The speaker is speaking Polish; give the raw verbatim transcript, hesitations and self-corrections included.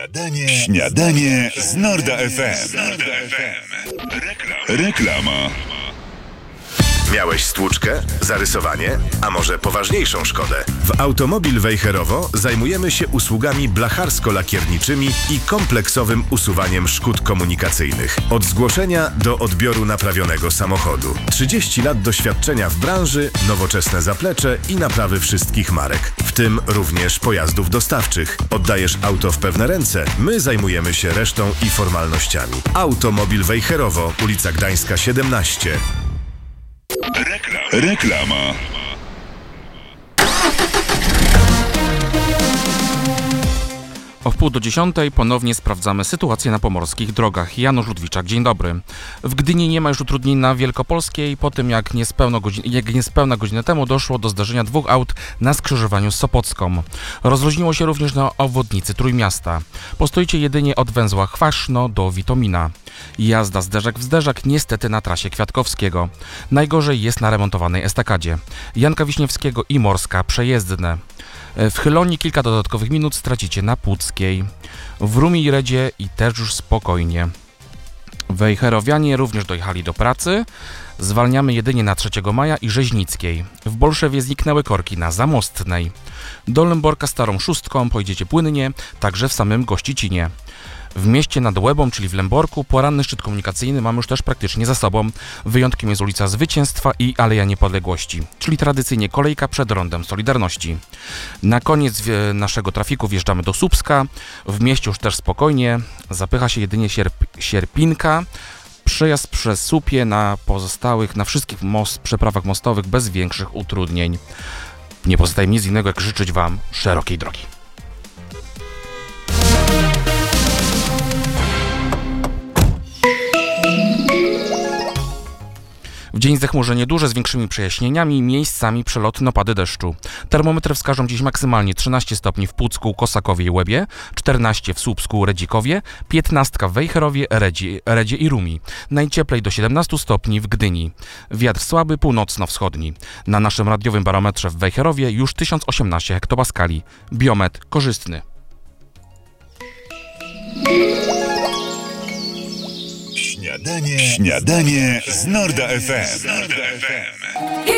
Śniadanie, śniadanie z Norda F M. Reklama. Reklama. Miałeś stłuczkę, zarysowanie, a może poważniejszą szkodę? W Automobil Wejherowo zajmujemy się usługami blacharsko-lakierniczymi i kompleksowym usuwaniem szkód komunikacyjnych. Od zgłoszenia do odbioru naprawionego samochodu. trzydzieści lat doświadczenia w branży, nowoczesne zaplecze i naprawy wszystkich marek, w tym również pojazdów dostawczych. Oddajesz auto w pewne ręce, my zajmujemy się resztą i formalnościami. Automobil Wejherowo, ulica Gdańska siedemnaście. Reklama. Reklama. O wpół do dziesiątej ponownie sprawdzamy sytuację na pomorskich drogach. Janusz Ludwiczak, dzień dobry. W Gdyni nie ma już utrudnień na Wielkopolskiej, po tym jak niespełna, godzin, jak niespełna godzinę temu doszło do zdarzenia dwóch aut na skrzyżowaniu z Sopocką. Rozluźniło się również na obwodnicy Trójmiasta. Postoicie jedynie od węzła Chwaszno do Witomina. Jazda zderzak w zderzak niestety na trasie Kwiatkowskiego. Najgorzej jest na remontowanej estakadzie. Janka Wiśniewskiego i Morska przejezdne. W Chyloni kilka dodatkowych minut stracicie na Puckiej. W Rumi i Redzie i też już spokojnie. Wejherowianie również dojechali do pracy. Zwalniamy jedynie na trzeciego maja i Rzeźnickiej. W Bolszewie zniknęły korki na Zamostnej. Do Lęborka Starą Szóstką pojedziecie płynnie, także w samym Gościcinie. W mieście nad Łebą, czyli w Lęborku, poranny szczyt komunikacyjny mamy już też praktycznie za sobą. Wyjątkiem jest ulica Zwycięstwa i Aleja Niepodległości, czyli tradycyjnie kolejka przed Rondem Solidarności. Na koniec naszego trafiku wjeżdżamy do Słupska. W mieście już też spokojnie, zapycha się jedynie Sierp- Sierpinka. Przejazd przez Słupie na pozostałych, na wszystkich most, przeprawach mostowych bez większych utrudnień. Nie pozostaje mi nic innego, jak życzyć Wam szerokiej drogi. W dzień zachmurzenie duże z większymi przejaśnieniami, miejscami przelotne opady deszczu. Termometry wskażą dziś maksymalnie trzynaście stopni w Pucku, Kosakowie i Łebie, czternaście w Słupsku, Redzikowie, piętnaście w Wejherowie, Redzie, Redzie i Rumi. Najcieplej do siedemnaście stopni w Gdyni. Wiatr słaby, północno-wschodni. Na naszym radiowym barometrze w Wejherowie już tysiąc osiemnaście hektopaskali. Biometr korzystny. Śniadanie, śniadanie z Norda F M.